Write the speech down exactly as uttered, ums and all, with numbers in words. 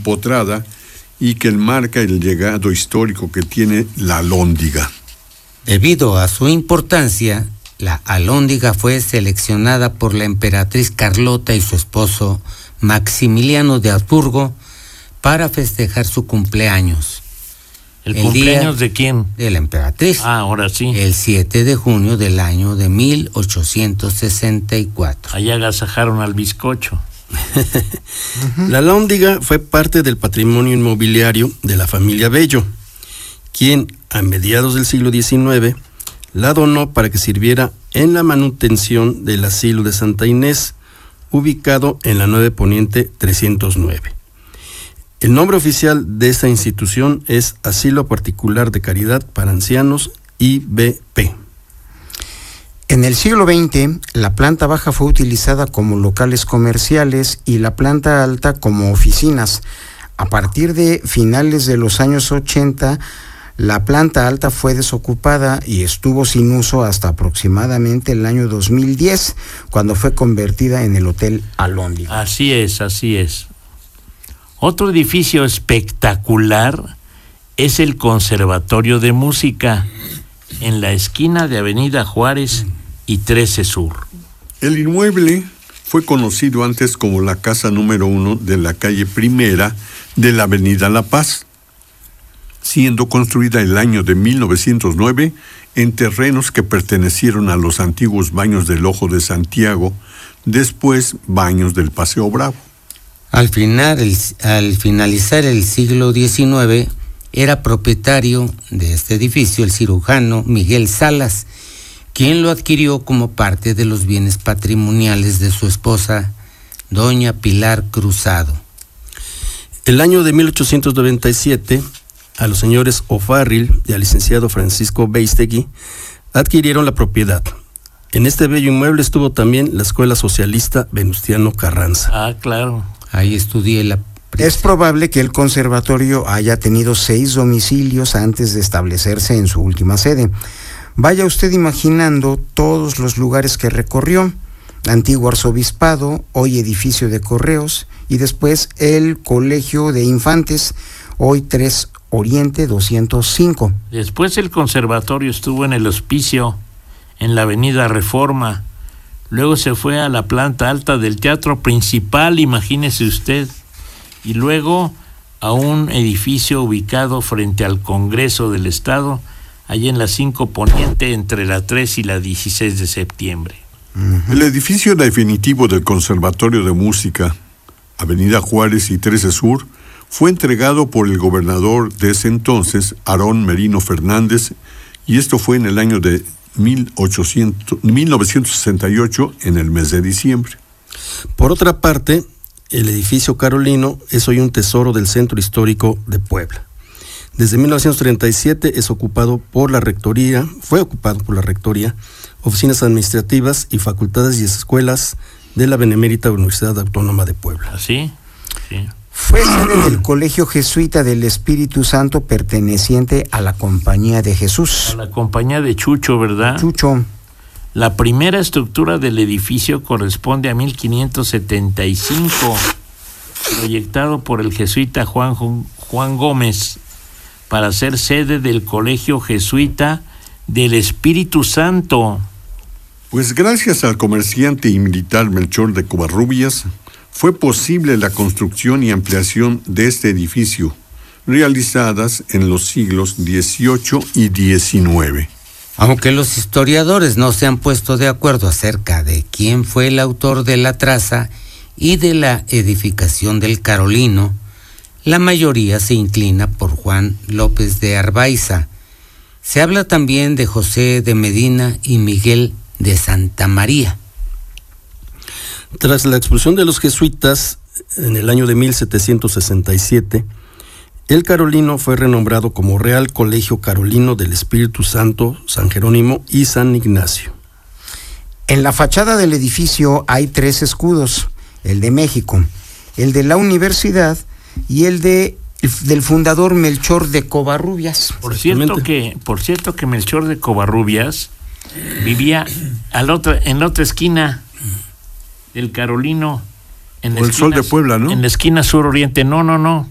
empotrada y que marca el legado histórico que tiene la alhóndiga. Debido a su importancia, la alhóndiga fue seleccionada por la emperatriz Carlota y su esposo Maximiliano de Habsburgo para festejar su cumpleaños. ¿El, ¿El cumpleaños de quién? De la emperatriz. Ah, ahora sí. El siete de junio del año de mil ochocientos sesenta y cuatro. Allá agasajaron al bizcocho. La alhóndiga fue parte del patrimonio inmobiliario de la familia Bello, quien a mediados del siglo diecinueve la donó para que sirviera en la manutención del asilo de Santa Inés, ubicado en la nueve Poniente trescientos nueve. El nombre oficial de esta institución es Asilo Particular de Caridad para Ancianos, I B P. En el siglo veinte, la planta baja fue utilizada como locales comerciales y la planta alta como oficinas. A partir de finales de los años ochenta, la planta alta fue desocupada y estuvo sin uso hasta aproximadamente el año dos mil diez, cuando fue convertida en el Hotel Alhóndiga. Así es, así es. Otro edificio espectacular es el Conservatorio de Música, en la esquina de Avenida Juárez y trece Sur. El inmueble fue conocido antes como la casa número uno de la calle Primera de la Avenida La Paz, siendo construida el año de mil novecientos nueve en terrenos que pertenecieron a los antiguos Baños del Ojo de Santiago, después Baños del Paseo Bravo. Al, final, el, al finalizar el siglo diecinueve, era propietario de este edificio el cirujano Miguel Salas, quien lo adquirió como parte de los bienes patrimoniales de su esposa, doña Pilar Cruzado. El año de mil ochocientos noventa y siete, a los señores O'Farrill y al licenciado Francisco Beistegui adquirieron la propiedad. En este bello inmueble estuvo también la Escuela Socialista Venustiano Carranza. Ah, claro. Ahí estudié la... Es probable que el conservatorio haya tenido seis domicilios antes de establecerse en su última sede. Vaya usted imaginando todos los lugares que recorrió: antiguo arzobispado, hoy edificio de correos, y después el Colegio de Infantes, hoy tres Oriente doscientos cinco. Después el conservatorio estuvo en el Hospicio, en la Avenida Reforma. Luego se fue a la planta alta del Teatro Principal, imagínese usted, y luego a un edificio ubicado frente al Congreso del Estado, allí en la cinco Poniente, entre la tres y la dieciséis de septiembre. Uh-huh. El edificio definitivo del Conservatorio de Música, Avenida Juárez y trece Sur, fue entregado por el gobernador de ese entonces, Aarón Merino Fernández, y esto fue en el año de mil novecientos sesenta y ocho, en el mes de diciembre. Por otra parte, el edificio Carolino es hoy un tesoro del Centro Histórico de Puebla. Desde mil novecientos treinta y siete es ocupado por la Rectoría, fue ocupado por la Rectoría, oficinas administrativas y facultades y escuelas de la Benemérita Universidad Autónoma de Puebla. ¿Así? Sí. Fue sede del Colegio Jesuita del Espíritu Santo, perteneciente a la Compañía de Jesús. A la Compañía de Chucho, ¿verdad? Chucho. La primera estructura del edificio corresponde a mil quinientos setenta y cinco, proyectado por el jesuita Juan, Juan Gómez, para ser sede del Colegio Jesuita del Espíritu Santo. Pues gracias al comerciante y militar Melchor de Covarrubias, fue posible la construcción y ampliación de este edificio, realizadas en los siglos dieciocho y diecinueve. Aunque los historiadores no se han puesto de acuerdo acerca de quién fue el autor de la traza y de la edificación del Carolino, la mayoría se inclina por Juan López de Arbaiza. Se habla también de José de Medina y Miguel de Santa María. Tras la expulsión de los jesuitas en el año de mil setecientos sesenta y siete, el Carolino fue renombrado como Real Colegio Carolino del Espíritu Santo, San Jerónimo y San Ignacio. En la fachada del edificio hay tres escudos: el de México, el de la universidad y el de del fundador Melchor de Covarrubias. Por cierto que, por cierto que Melchor de Covarrubias vivía al otra, en la otra esquina del Carolino, en la o el esquina, Sol de Puebla, ¿no? En la esquina sur oriente. No, no, no.